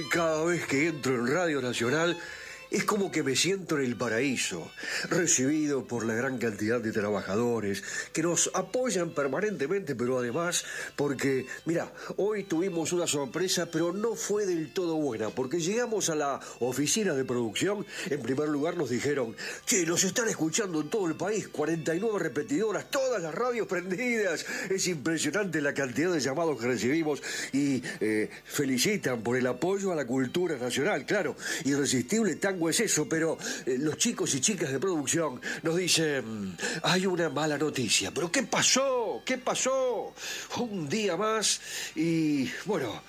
Cada vez que entro en Radio Nacional es como que me siento en el paraíso, recibido por la gran cantidad de trabajadores que nos apoyan permanentemente, pero además porque, mira, hoy tuvimos una sorpresa, pero no fue del todo buena, porque llegamos a la oficina de producción, en primer lugar nos dijeron, che, nos están escuchando en todo el país, 49 repetidoras, todas las radios prendidas, es impresionante la cantidad de llamados que recibimos y felicitan por el apoyo a la cultura nacional, claro, irresistible tango es eso, pero los chicos y chicas de producción nos dicen, hay una mala noticia. ¿Pero qué pasó? ¿Qué pasó? Un día más y, bueno,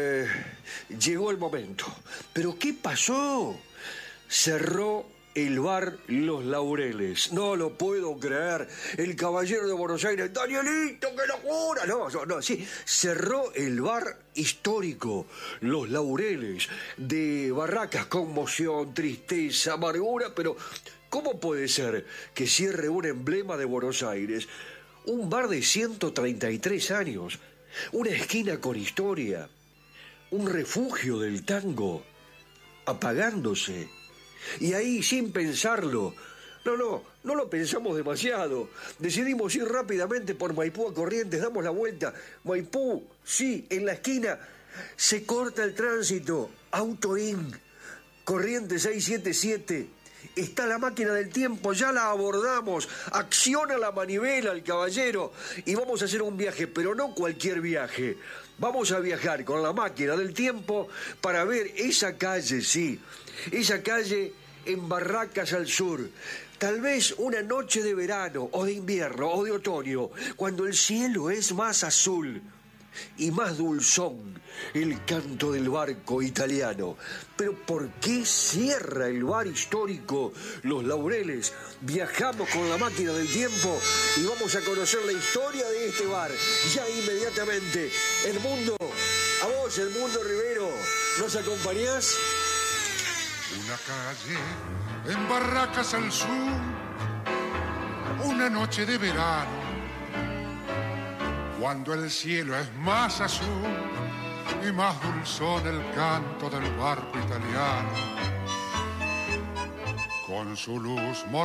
llegó el momento. ¿Pero qué pasó? Cerró el bar Los Laureles. No lo puedo creer. El caballero de Buenos Aires, Danielito, qué locura. No, sí. Cerró el bar histórico Los Laureles. De Barracas, conmoción, tristeza, amargura, pero ¿cómo puede ser que cierre un emblema de Buenos Aires? Un bar de 133 años. Una esquina con historia. Un refugio del tango. Apagándose. Y ahí, sin pensarlo, no lo pensamos demasiado. Decidimos ir rápidamente por Maipú a Corrientes, damos la vuelta. Maipú, sí, en la esquina, se corta el tránsito. Autoin, Corrientes 677. Está la máquina del tiempo, ya la abordamos. Acciona la manivela el caballero y vamos a hacer un viaje, pero no cualquier viaje. Vamos a viajar con la máquina del tiempo para ver esa calle, sí, esa calle en Barracas al sur. Tal vez una noche de verano, o de invierno, o de otoño, cuando el cielo es más azul y más dulzón el canto del barco italiano. Pero ¿por qué cierra el bar histórico Los Laureles? Viajamos con la máquina del tiempo y vamos a conocer la historia de este bar. Ya inmediatamente, Edmundo, a vos, Edmundo Rivero, ¿nos acompañás? Una calle en Barracas al sur, una noche de verano, cuando el cielo es más azul y más dulzón el canto del barco italiano, con su luz